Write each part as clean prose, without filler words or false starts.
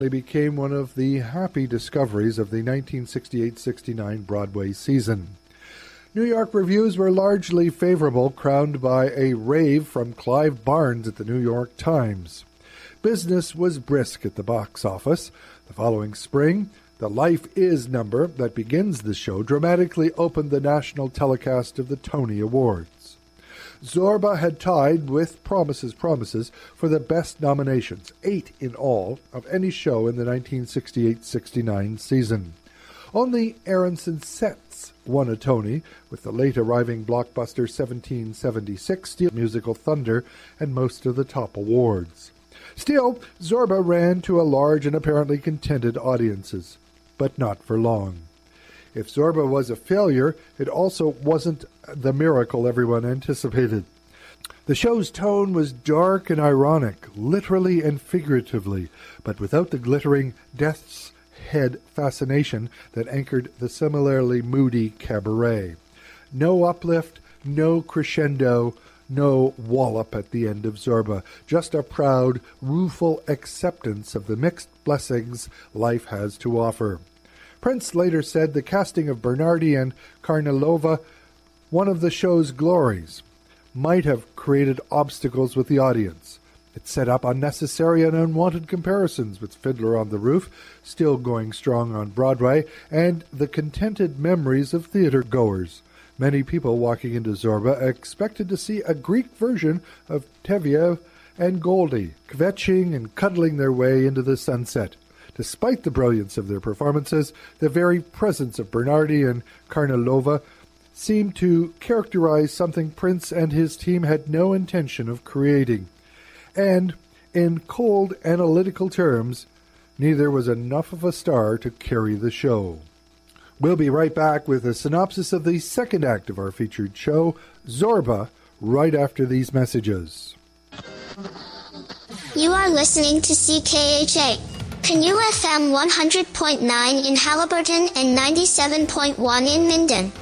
They became one of the happy discoveries of the 1968-69 Broadway season. New York reviews were largely favorable, crowned by a rave from Clive Barnes at the New York Times. Business was brisk at the box office. The following spring, the Life Is number that begins the show dramatically opened the national telecast of the Tony Awards. Zorba had tied with Promises, Promises for the best nominations, 8 in all, of any show in the 1968-69 season. Only Aaronson Sets won a Tony, with the late-arriving blockbuster 1776 Steel musical Thunder and most of the top awards. Still, Zorba ran to a large and apparently contented audiences, but not for long. If Zorba was a failure, it also wasn't the miracle everyone anticipated. The show's tone was dark and ironic, literally and figuratively, but without the glittering death's head fascination that anchored the similarly moody cabaret. No uplift, no crescendo, no wallop at the end of Zorba, just a proud, rueful acceptance of the mixed blessings life has to offer. Prince later said the casting of Bernardi and Karnilova, one of the show's glories, might have created obstacles with the audience. It set up unnecessary and unwanted comparisons with Fiddler on the Roof, still going strong on Broadway, and the contented memories of theater-goers. Many people walking into Zorba expected to see a Greek version of Tevye and Goldie, kvetching and cuddling their way into the sunset. Despite the brilliance of their performances, the very presence of Bernardi and Karnilova seemed to characterize something Prince and his team had no intention of creating. And, in cold, analytical terms, neither was enough of a star to carry the show. We'll be right back with a synopsis of the second act of our featured show, Zorba, right after these messages. You are listening to CKHA, Canoe FM 100.9 in Halliburton and 97.1 in Minden.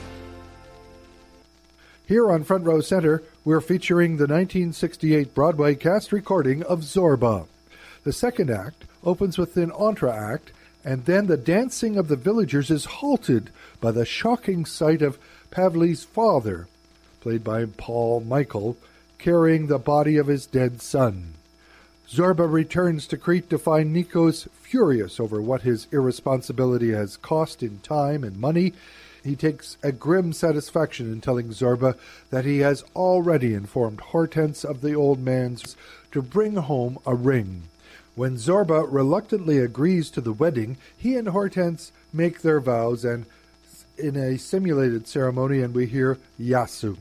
Here on Front Row Center, we're featuring the 1968 Broadway cast recording of Zorba. The second act opens with an entr'acte, and then the dancing of the villagers is halted by the shocking sight of Pavli's father, played by Paul Michael, carrying the body of his dead son. Zorba returns to Crete to find Nikos furious over what his irresponsibility has cost in time and money. He takes a grim satisfaction in telling Zorba that he has already informed Hortense of the old man's to bring home a ring. When Zorba reluctantly agrees to the wedding, he and Hortense make their vows and in a simulated ceremony, and we hear Yasu.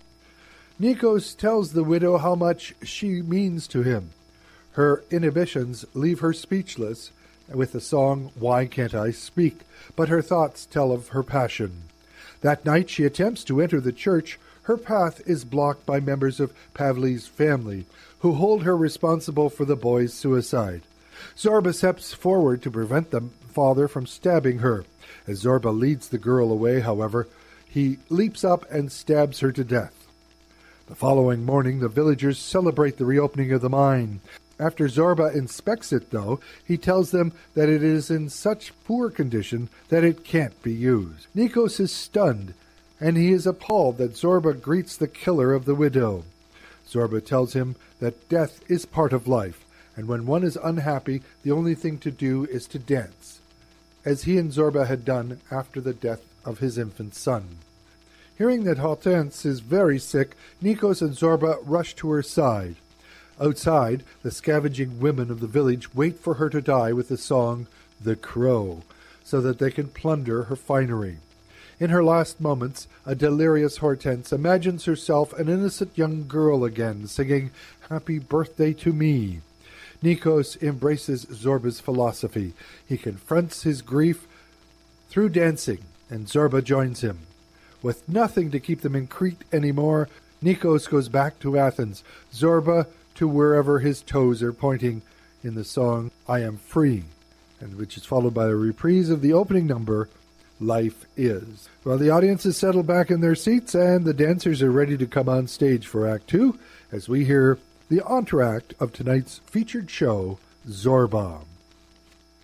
Nikos tells the widow how much she means to him. Her inhibitions leave her speechless with the song Why Can't I Speak, but her thoughts tell of her passion. That night she attempts to enter the church. Her path is blocked by members of Pavli's family, who hold her responsible for the boy's suicide. Zorba steps forward to prevent the father from stabbing her. As Zorba leads the girl away, however, he leaps up and stabs her to death. The following morning, the villagers celebrate the reopening of the mine. After Zorba inspects it, though, he tells them that it is in such poor condition that it can't be used. Nikos is stunned, and he is appalled that Zorba greets the killer of the widow. Zorba tells him that death is part of life, and when one is unhappy, the only thing to do is to dance, as he and Zorba had done after the death of his infant son. Hearing that Hortense is very sick, Nikos and Zorba rush to her side. Outside, the scavenging women of the village wait for her to die with the song The Crow, so that they can plunder her finery. In her last moments, a delirious Hortense imagines herself an innocent young girl again, singing Happy Birthday to Me. Nikos embraces Zorba's philosophy. He confronts his grief through dancing, and Zorba joins him. With nothing to keep them in Crete anymore, Nikos goes back to Athens, Zorba to wherever his toes are pointing in the song I Am Free, and which is followed by a reprise of the opening number, Life Is. Well, the audience is settled back in their seats, and the dancers are ready to come on stage for Act 2, as we hear the entr'acte of tonight's featured show, Zorba.